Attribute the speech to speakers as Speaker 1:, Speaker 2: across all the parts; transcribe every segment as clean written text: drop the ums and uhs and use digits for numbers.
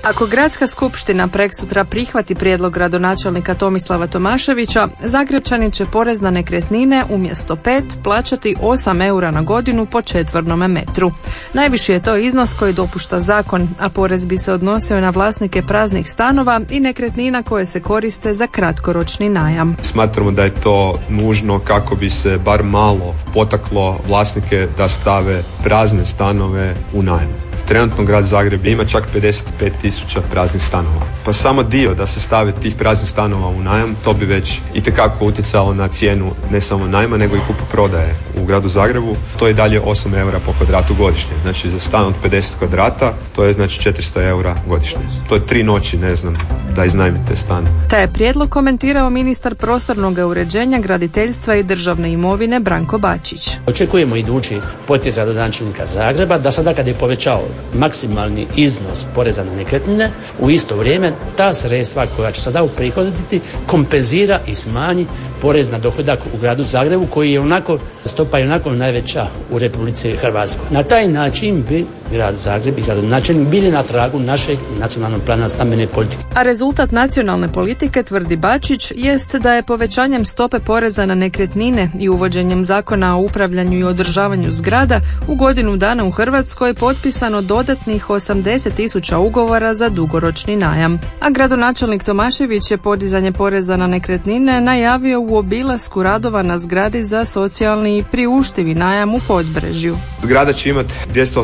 Speaker 1: Ako gradska skupština preksutra prihvati prijedlog gradonačelnika Tomislava Tomaševića, Zagrepčani će porez na nekretnine umjesto 5 plaćati 8 eura na godinu po četvornome metru. Najviši je to iznos koji dopušta zakon, a porez bi se odnosio na vlasnike praznih stanova i nekretnina koje se koriste za kratkoročni najam.
Speaker 2: Smatramo da je to nužno kako bi se bar malo potaklo vlasnike da stave prazne stanove u najam. Trenutno grad Zagreb ima čak 55.000 praznih stanova. Pa samo dio da se stave tih praznih stanova u najam, to bi već itekako utjecalo na cijenu ne samo najma, nego i kupoprodaje u gradu Zagrebu. To je dalje 8 eura po kvadratu godišnje. Znači za stan od 50 kvadrata to je znači 400 eura godišnje. To je 3 noći, da iznajmite stan.
Speaker 1: Taj je prijedlog komentirao ministar prostornog uređenja, graditeljstva i državne imovine Branko Bačić.
Speaker 3: Očekujemo idući potez gradonačelnika Zagreba da sada kad je povećao maksimalni iznos poreza na nekretnine, u isto vrijeme ta sredstva koja će sada uprihoditi kompenzira i smanji porez na dohodak u gradu Zagrebu, koji je stopa je onako najveća u Republici Hrvatskoj. Na taj način bi grad Zagreb i gradonačelnik bili na tragu našeg nacionalnog plana stambene politike.
Speaker 1: A rezultat nacionalne politike, tvrdi Bačić, jest da je povećanjem stope poreza na nekretnine i uvođenjem zakona o upravljanju i održavanju zgrada u godinu dana u Hrvatskoj potpisano dodatnih 80.000 ugovora za dugoročni najam. A gradonačelnik Tomašević je podizanje poreza na nekretnine najavio u obilasku radova na zgradi za socijalni i priuštivi najam u Podbrežju.
Speaker 2: Zgrada će imati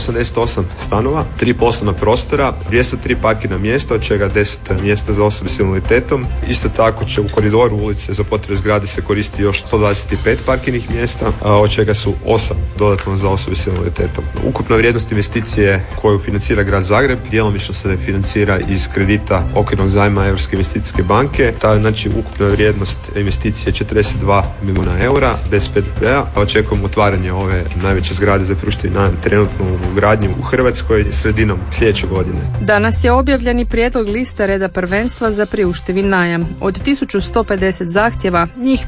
Speaker 2: 288 stanova, 3 poslovna prostora, 203 parkirna mjesta, od čega 10 mjesta za osobe s invaliditetom. Isto tako će u koridoru ulice za potrebe zgrade se koristi još 125 parkirnih mjesta, od čega su 8 dodatno za osobe s invaliditetom. Ukupna vrijednost investicije koju financira grad Zagreb djelomično se financira iz kredita okvirnog zajma Europske investicijske banke. Ta znači ukupna vrijednost investicije je 42 milijuna eura bez PDV-a. Očekujemo otvaranje ove najveće zgrade za priuštivi najam trenutno u gradnji u Hrvatskoj sredinom sljedeće godine.
Speaker 1: Danas je objavljeni prijedlog liste reda prvenstva za priuštivi najam. Od 1150 zahtjeva, njih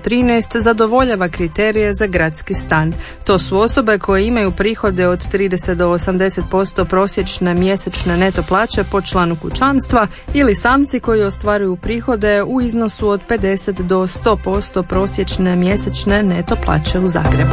Speaker 1: 513 zadovoljava kriterije za gradski stan. To su osobe koje imaju prihode od 30 do 80% prosječne mjesečne neto plaće po članu kućanstva ili samci koji ostvaruju prihode u iznosu od 50 do 100% prosječne mjesečne neto plaće u Zagrebu.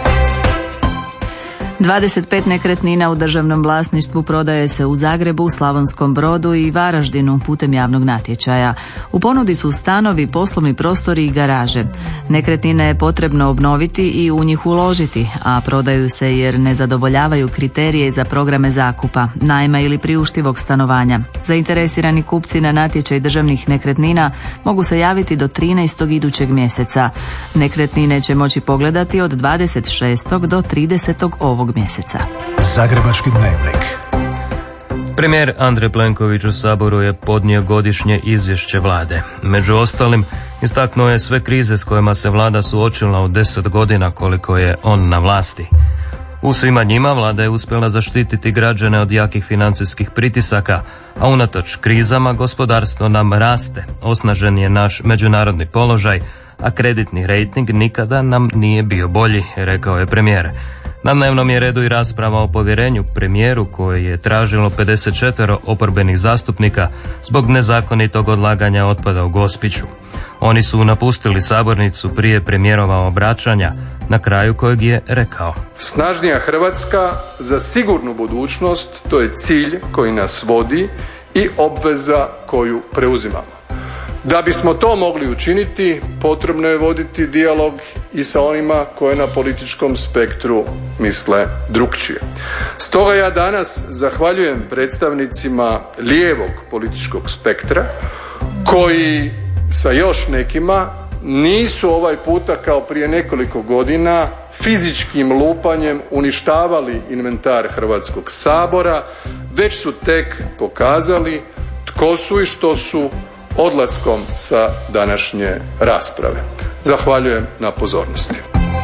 Speaker 4: 25 nekretnina u državnom vlasništvu prodaje se u Zagrebu, Slavonskom Brodu i Varaždinu putem javnog natječaja. U ponudi su stanovi, poslovni prostori i garaže. Nekretnine je potrebno obnoviti i u njih uložiti, a prodaju se jer ne zadovoljavaju kriterije za programe zakupa, najma ili priuštivog stanovanja. Zainteresirani kupci na natječaj državnih nekretnina mogu se javiti do 13. idućeg mjeseca. Nekretnine će moći pogledati od 26. do 30. ovog mjeseca.
Speaker 5: Zagrebački dnevnik.
Speaker 6: Premijer Andrej Plenković u Saboru je podnio godišnje izvješće vlade. Među ostalim, istaknuo je sve krize s kojima se vlada suočila u 10 godina koliko je on na vlasti. U svima njima vlada je uspjela zaštititi građane od jakih financijskih pritisaka, a unatoč krizama gospodarstvo nam raste, osnažen je naš međunarodni položaj, a kreditni rejting nikada nam nije bio bolji, rekao je premijer. Na dnevnom je redu i rasprava o povjerenju premijeru koje je tražilo 54 oporbenih zastupnika zbog nezakonitog odlaganja otpada u Gospiću. Oni su napustili sabornicu prije premijerova obraćanja, na kraju kojeg je rekao:
Speaker 7: Snažnija Hrvatska za sigurnu budućnost, to je cilj koji nas vodi i obveza koju preuzimamo. Da bismo to mogli učiniti, potrebno je voditi dijalog i sa onima koje na političkom spektru misle drukčije. Stoga ja danas zahvaljujem predstavnicima lijevog političkog spektra koji sa još nekima nisu ovaj puta kao prije nekoliko godina fizičkim lupanjem uništavali inventar Hrvatskog sabora, već su tek pokazali tko su i što su odlaskom sa današnje rasprave. Zahvaljujem na pozornosti.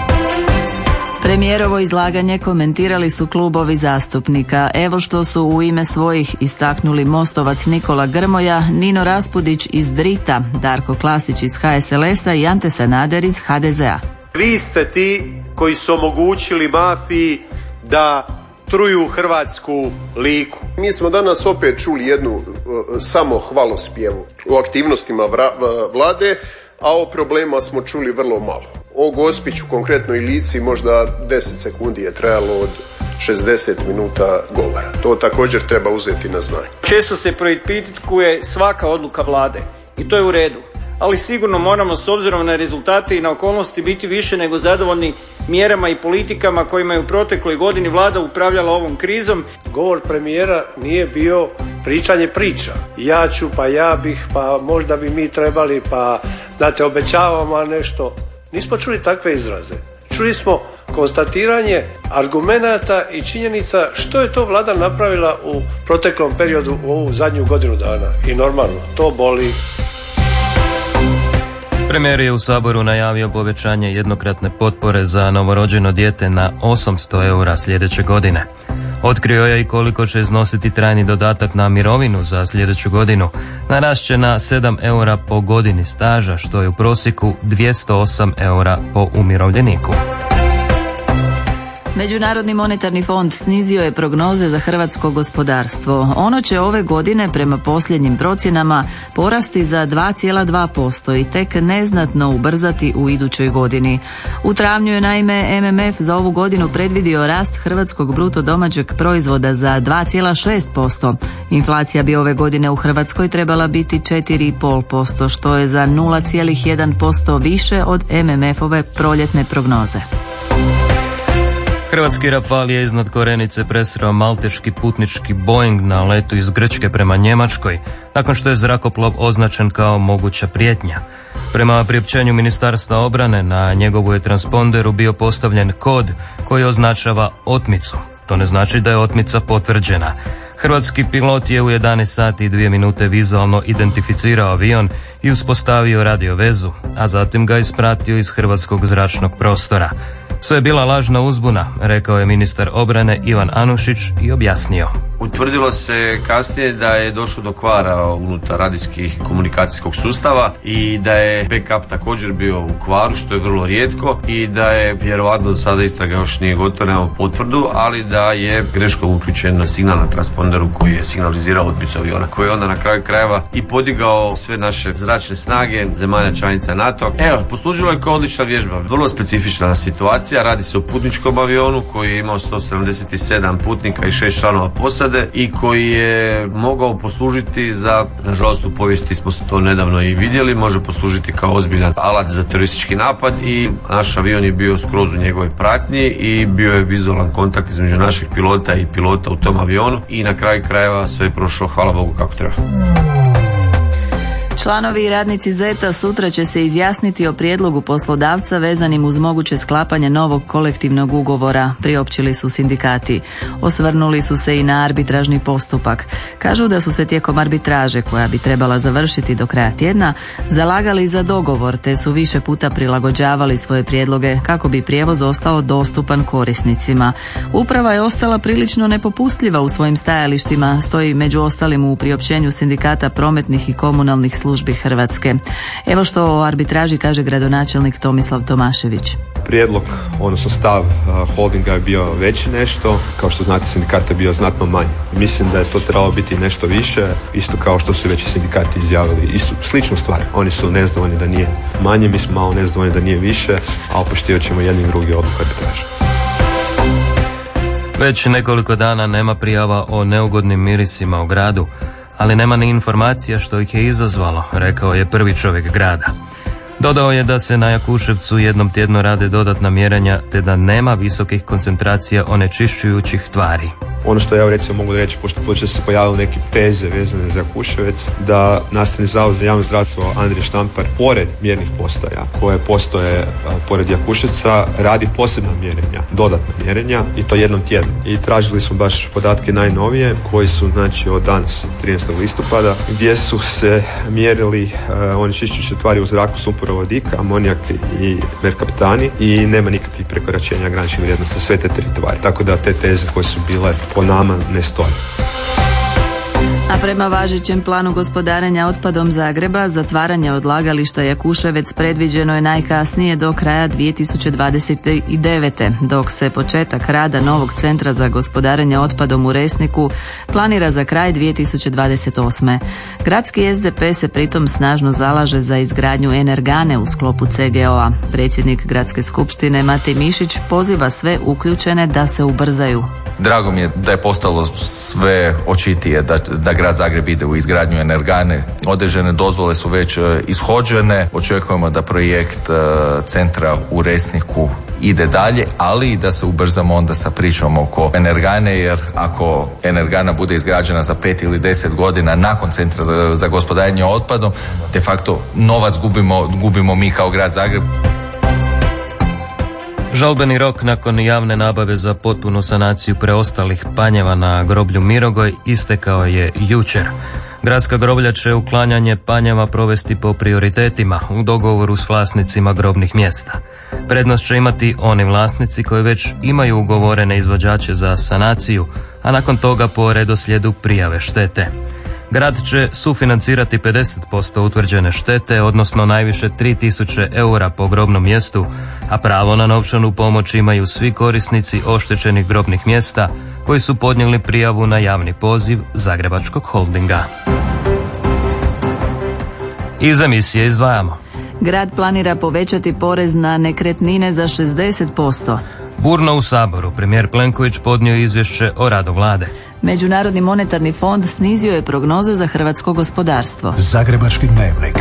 Speaker 4: Premijerovo izlaganje komentirali su klubovi zastupnika. Evo što su u ime svojih istaknuli Mostovac Nikola Grmoja, Nino Raspudić iz Drita, Darko Klasić iz HSLS-a i Ante Sanader iz HDZ-a.
Speaker 8: Vi ste ti koji su omogućili mafiji da truju hrvatsku Liku.
Speaker 9: Mi smo danas opet čuli jednu samo hvalospjevu o aktivnostima vlade, a o problemima smo čuli vrlo malo. O Gospiću, konkretno i Lici, možda 10 sekundi je trajalo od 60 minuta govora. To također treba uzeti na znanje.
Speaker 10: Često se preispitkuje svaka odluka vlade i to je u redu, ali sigurno moramo s obzirom na rezultate i na okolnosti biti više nego zadovoljni mjerama i politikama kojima je u protekloj godini vlada upravljala ovom krizom.
Speaker 8: Govor premijera nije bio pričanje priča. Ja ću, pa ja bih, pa možda bi mi trebali, pa da te obećavamo nešto. Nismo čuli takve izraze. Čuli smo konstatiranje argumenata i činjenica što je to vlada napravila u proteklom periodu u ovu zadnju godinu dana. I normalno, to boli.
Speaker 6: Premijer je u Saboru najavio povećanje jednokratne potpore za novorođeno dijete na 800 eura sljedeće godine. Otkrio je i koliko će iznositi trajni dodatak na mirovinu za sljedeću godinu. Narast će na 7 eura po godini staža, što je u prosjeku 208 eura po umirovljeniku.
Speaker 4: Međunarodni monetarni fond snizio je prognoze za hrvatsko gospodarstvo. Ono će ove godine prema posljednjim procjenama porasti za 2,2% i tek neznatno ubrzati u idućoj godini. U travnju je naime MMF za ovu godinu predvidio rast hrvatskog bruto domaćeg proizvoda za 2,6%. Inflacija bi ove godine u Hrvatskoj trebala biti 4,5%, što je za 0,1% više od MMF-ove proljetne prognoze.
Speaker 6: Hrvatski Rafal je iznad Korenice presreo malteški putnički Boeing na letu iz Grčke prema Njemačkoj, nakon što je zrakoplov označen kao moguća prijetnja. Prema priopćenju Ministarstva obrane, na njegovu je transponderu bio postavljen kod koji označava otmicu. To ne znači da je otmica potvrđena. Hrvatski pilot je u 11 sati i 2 minute vizualno identificirao avion i uspostavio radiovezu, a zatim ga ispratio iz hrvatskog zračnog prostora. Sve je bila lažna uzbuna, rekao je ministar obrane Ivan Anušić i objasnio.
Speaker 11: Utvrdilo se kasnije da je došlo do kvara unutar radijskih komunikacijskog sustava i da je backup također bio u kvaru, što je vrlo rijetko, i da je vjerovatno sada istraga još nije gotova, nemamo potvrdu, ali da je greškom uključen na signal na transponderu koji je signalizirao otmicu aviona, koji je onda na kraju krajeva i podigao sve naše zračne snage zemalja članica NATO. Evo, poslužilo je kao odlična vježba, vrlo specifična situacija. Radi se o putničkom avionu koji je imao 177 putnika i 6 članova posade i koji je mogao poslužiti za, nažalost u povijesti smo to nedavno i vidjeli, može poslužiti kao ozbiljan alat za teroristički napad i naš avion je bio skroz u njegovoj pratnji i bio je vizualan kontakt između naših pilota i pilota u tom avionu i na kraju krajeva sve je prošlo, hvala Bogu, kako treba.
Speaker 4: Članovi i radnici ZET-a sutra će se izjasniti o prijedlogu poslodavca vezanim uz moguće sklapanje novog kolektivnog ugovora, priopćili su sindikati. Osvrnuli su se i na arbitražni postupak. Kažu da su se tijekom arbitraže, koja bi trebala završiti do kraja tjedna, zalagali za dogovor te su više puta prilagođavali svoje prijedloge kako bi prijevoz ostao dostupan korisnicima. Uprava je ostala prilično nepopustljiva u svojim stajalištima, stoji među ostalim u priopćenju sindikata prometnih i komunalnih službi Hrvatske. Evo što o arbitraži kaže gradonačelnik Tomislav Tomašević.
Speaker 2: Prijedlog, odnosno stav holdinga je bio veći nešto, kao što znate sindikat je bio znatno manji. Mislim da je to trebalo biti nešto više, isto kao što su veći sindikati izjavili istu sličnu stvar. Oni su nezadovoljni da nije manje, mi smo malo nezadovoljni da nije više, a poštivat ćemo jedni i drugi odluku arbitraže.
Speaker 6: Već nekoliko dana nema prijava o neugodnim mirisima u gradu, ali nema ni informacija što ih je izazvalo, rekao je prvi čovjek grada. Dodao je da se na Jakuševcu jednom tjedno rade dodatna mjerenja te da nema visokih koncentracija onečišćujućih tvari.
Speaker 2: Ono što ja recimo mogu reći, pošto počeo se pojavile neke teze vezane za Jakuševec, da Nastavni zavod za javno zdravstvo Andrija Štampar, pored mjernih postaja koje postoje pored Jakuševca, radi posebna mjerenja, dodatna mjerenja i to jednom tjedno. I tražili smo baš podatke najnovije koji su znači od danas 13. listopada gdje su se mjerili onečišćujuće tvari u zraku, sumporovodik, amonijak i merkaptani i nema nikakvih prekoračenja graničnih vrijednosti sve te tri tvari. Tako da te teze koje su bile po nama ne stoje.
Speaker 4: A prema važećem planu gospodarenja otpadom Zagreba, zatvaranje odlagališta Jakuševec predviđeno je najkasnije do kraja 2029. dok se početak rada novog centra za gospodarenje otpadom u Resniku planira za kraj 2028. Gradski SDP se pritom snažno zalaže za izgradnju energane u sklopu CGO-a. Predsjednik Gradske skupštine Matej Mišić poziva sve uključene da se ubrzaju.
Speaker 12: Drago mi je da je postalo sve očitije da grad Zagreb ide u izgradnju energane. Određene dozvole su već ishođene. Očekujemo da projekt centra u Resniku ide dalje, ali i da se ubrzamo onda sa pričom oko energane, jer ako energana bude izgrađena za 5 ili 10 godina nakon centra za gospodarenje otpadom, de facto novac gubimo mi kao grad Zagreb.
Speaker 6: Žalbeni rok nakon javne nabave za potpunu sanaciju preostalih panjeva na groblju Mirogoj istekao je jučer. Gradska groblja će uklanjanje panjeva provesti po prioritetima u dogovoru s vlasnicima grobnih mjesta. Prednost će imati oni vlasnici koji već imaju ugovorene izvođače za sanaciju, a nakon toga po redoslijedu prijave štete. Grad će sufinancirati 50% utvrđene štete, odnosno najviše 3000 eura po grobnom mjestu, a pravo na novčanu pomoć imaju svi korisnici oštećenih grobnih mjesta koji su podnijeli prijavu na javni poziv Zagrebačkog holdinga. Iz emisije izdvajamo.
Speaker 4: Grad planira povećati porez na nekretnine za 60%.
Speaker 6: Burno u Saboru, premijer Plenković podnio izvješće o radu vlade.
Speaker 4: Međunarodni monetarni fond snizio je prognoze za hrvatsko gospodarstvo.
Speaker 5: Zagrebački dnevnik.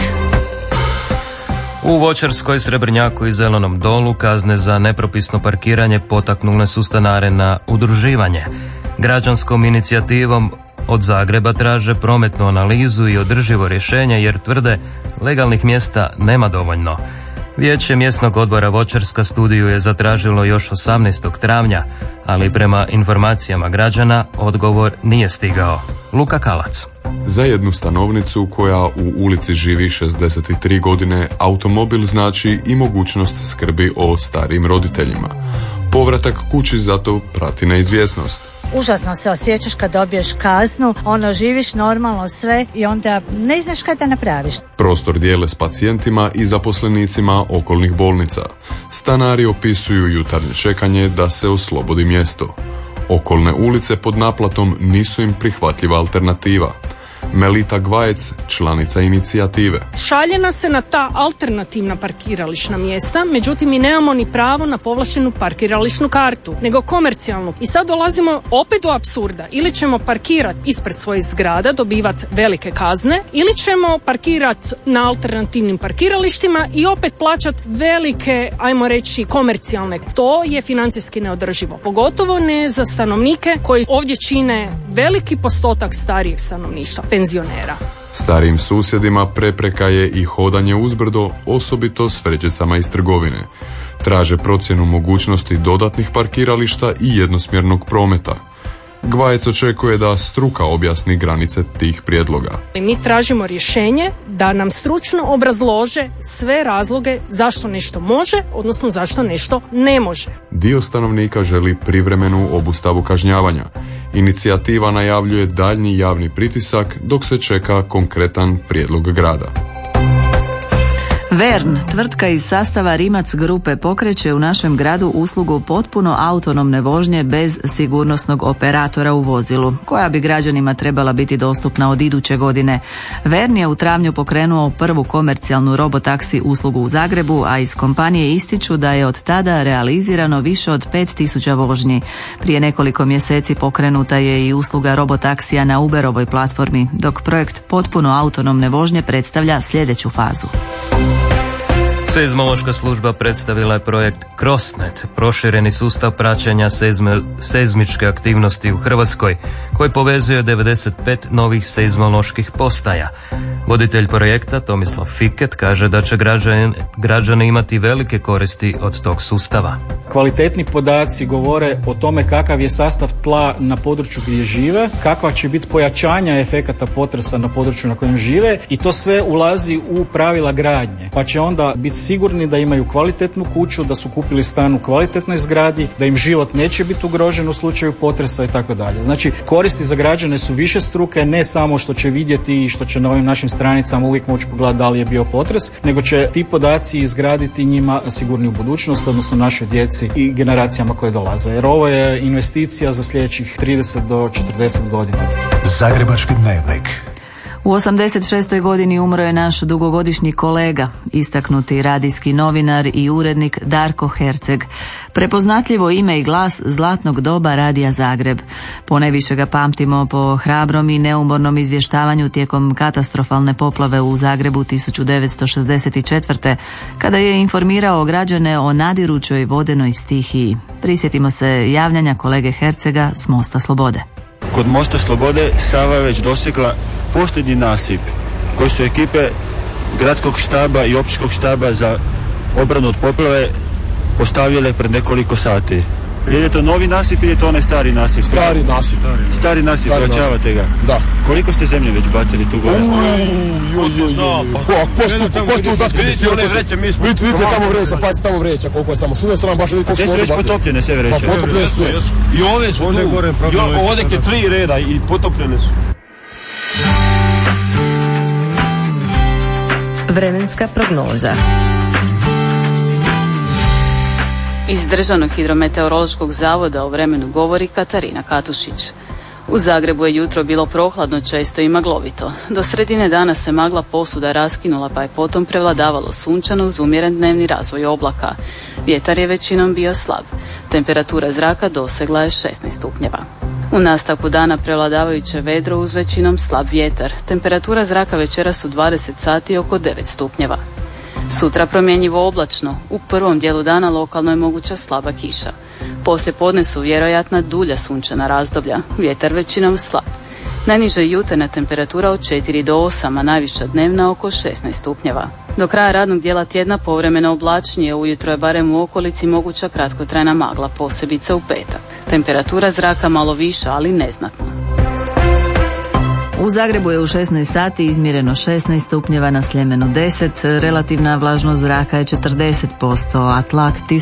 Speaker 6: U Voćarskoj, Srebrnjaku i Zelenom dolu kazne za nepropisno parkiranje potaknule su stanare na udruživanje. Građanskom inicijativom od Zagreba traže prometnu analizu i održivo rješenje jer tvrde legalnih mjesta nema dovoljno. Vijeće mjesnog odbora Voćarska studiju je zatražilo još 18. travnja, ali prema informacijama građana odgovor nije stigao. Luka Kalac.
Speaker 13: Za jednu stanovnicu koja u ulici živi 63 godine, automobil znači i mogućnost skrbi o starijim roditeljima. Povratak kući zato prati neizvjesnost.
Speaker 14: Užasno se osjećaš kad dobiješ kaznu, živiš normalno sve i onda ne znaš kada da napraviš.
Speaker 13: Prostor dijele s pacijentima i zaposlenicima okolnih bolnica. Stanari opisuju jutarnje čekanje da se oslobodi mjesto. Okolne ulice pod naplatom nisu im prihvatljiva alternativa. Melita Gvajec, članica inicijative.
Speaker 15: Šalje nas se na ta alternativna parkirališna mjesta, međutim mi nemamo ni pravo na povlaštenu parkirališnu kartu, nego komercijalnu. I sad dolazimo opet do apsurda. Ili ćemo parkirati ispred svojih zgrada, dobivati velike kazne, ili ćemo parkirati na alternativnim parkiralištima i opet plaćati velike, ajmo reći, komercijalne. To je financijski neodrživo. Pogotovo ne za stanovnike koji ovdje čine veliki postotak starijeg stanovništva, penzionera.
Speaker 13: Starijim susjedima prepreka je i hodanje uzbrdo, osobito s vrećicama iz trgovine. Traže procjenu mogućnosti dodatnih parkirališta i jednosmjernog prometa. Gvajec očekuje da struka objasni granice tih prijedloga.
Speaker 15: Mi tražimo rješenje da nam stručno obrazlože sve razloge zašto nešto može, odnosno zašto nešto ne može.
Speaker 13: Dio stanovnika želi privremenu obustavu kažnjavanja. Inicijativa najavljuje daljnji javni pritisak dok se čeka konkretan prijedlog grada.
Speaker 4: Vern, tvrtka iz sastava Rimac grupe, pokreće u našem gradu uslugu potpuno autonomne vožnje bez sigurnosnog operatora u vozilu, koja bi građanima trebala biti dostupna od iduće godine. Vern je u travnju pokrenuo prvu komercijalnu robotaksi uslugu u Zagrebu, a iz kompanije ističu da je od tada realizirano više od 5000 vožnji. Prije nekoliko mjeseci pokrenuta je i usluga robotaksija na Uberovoj platformi, dok projekt potpuno autonomne vožnje predstavlja sljedeću fazu.
Speaker 6: Seizmološka služba predstavila je projekt Crossnet, prošireni sustav praćenja seizmičke aktivnosti u Hrvatskoj, koji povezuje 95 novih seizmoloških postaja. Voditelj projekta Tomislav Fiket kaže da će građani imati velike koristi od tog sustava.
Speaker 16: Kvalitetni podaci govore o tome kakav je sastav tla na području gdje žive, kakva će biti pojačanja efekata potresa na području na kojem žive, i to sve ulazi u pravila gradnje. Pa će onda biti sigurni da imaju kvalitetnu kuću, da su kupili stan u kvalitetnoj zgradi, da im život neće biti ugrožen u slučaju potresa i tako dalje. Znači, koristi za građane su više struke, ne samo što će vidjeti i što će na ovim našim stranicama uvijek moći pogledati da li je bio potres, nego će ti podaci izgraditi njima sigurniju budućnost, odnosno našoj djeci i generacijama koje dolaze. Jer ovo je investicija za sljedećih 30 do 40 godina.
Speaker 5: Zagrebački dnevnik.
Speaker 4: U 86. godini umro je naš dugogodišnji kolega, istaknuti radijski novinar i urednik Darko Herceg. Prepoznatljivo ime i glas zlatnog doba Radija Zagreb. Ponajviše ga pamtimo po hrabrom i neumornom izvještavanju tijekom katastrofalne poplave u Zagrebu 1964. kada je informirao građane o nadirućoj vodenoj stihiji. Prisjetimo se javljanja kolege Hercega s Mosta Slobode.
Speaker 17: Kod Mosta Slobode Sava je već dosegla posljednji nasip koji su ekipe gradskog štaba i općinskog štaba za obranu od poplave postavile pred nekoliko sati. Je li to novi nasip ili je to onaj stari nasip?
Speaker 18: Stari nasip.
Speaker 17: Stari nasip, pojačavate ga?
Speaker 18: Da.
Speaker 17: Koliko ste zemlje već bacili tu gore?
Speaker 18: Ko ste uznat? Vidite tamo vreća, pazite tamo vreća, koliko je samo. S druge strane baš vidite koliko su
Speaker 17: već potopljene sve vreće?
Speaker 18: Pa potopljene sve.
Speaker 19: I ove su tu, ovdje je 3 reda i potopljene su.
Speaker 20: Vremenska prognoza.
Speaker 21: Iz Državnog hidrometeorološkog zavoda o vremenu govori Katarina Katušić. U Zagrebu je jutro bilo prohladno, često i maglovito. Do sredine dana se magla posuda raskinula, pa je potom prevladavalo sunčano uz umjeren dnevni razvoj oblaka. Vjetar je većinom bio slab. Temperatura zraka dosegla je 16 stupnjeva. U nastavku dana prevladavajuće vedro uz većinom slab vjetar. Temperatura zraka večeras u 20 sati oko 9 stupnjeva. Sutra promjenjivo oblačno, u prvom dijelu dana lokalno je moguća slaba kiša. Poslije podne su vjerojatna dulja sunčana razdoblja, vjetar većinom slab. Najniža jutarnja temperatura od 4 do 8, a najviša dnevna oko 16 stupnjeva. Do kraja radnog dijela tjedna povremeno oblačnije, ujutro je barem u okolici moguća kratkotrajna magla, posebice u petak. Temperatura zraka malo viša, ali neznatna.
Speaker 4: U Zagrebu je u 16 sati izmjereno 16 stupnjeva, na Sljemenu 10, relativna vlažnost zraka je 40%, a tlak